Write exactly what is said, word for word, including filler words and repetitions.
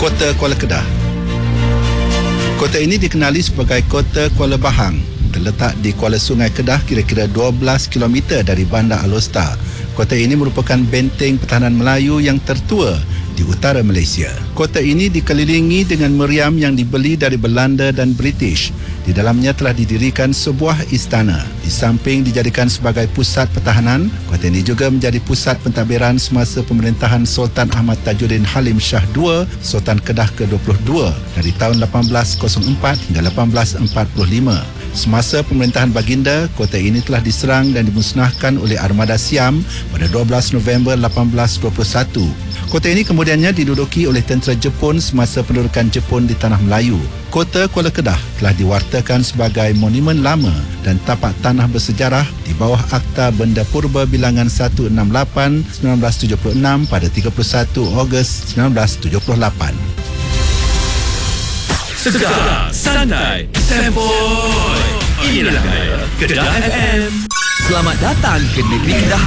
Kota Kuala Kedah. Kota ini dikenali sebagai Kota Kuala Bahang. Terletak di Kuala Sungai Kedah kira-kira dua belas kilometer dari Bandar Alor. Kota ini merupakan benteng pertahanan Melayu yang tertua di utara Malaysia. Kota ini dikelilingi dengan meriam yang dibeli dari Belanda dan British. Di dalamnya telah didirikan sebuah istana. Di samping dijadikan sebagai pusat pertahanan, kota ini juga menjadi pusat pentadbiran semasa pemerintahan Sultan Ahmad Tajuddin Halim Shah kedua, Sultan Kedah ke dua puluh dua dari tahun lapan belas kosong empat hingga lapan belas empat puluh lima. Semasa pemerintahan baginda, kota ini telah diserang dan dimusnahkan oleh Armada Siam pada dua belas November lapan belas dua puluh satu. Kota ini kemudiannya diduduki oleh tentera Jepun semasa pendudukan Jepun di Tanah Melayu. Kota Kuala Kedah telah diwartakan sebagai monumen lama dan tapak tanah bersejarah di bawah Akta Benda Purba bilangan seratus enam puluh lapan seribu sembilan ratus tujuh puluh enam pada tiga puluh satu Ogos seribu sembilan ratus tujuh puluh lapan. Segar, santai, sempoi. Inilah gaya Kedah F M. Selamat datang ke negeri Kedah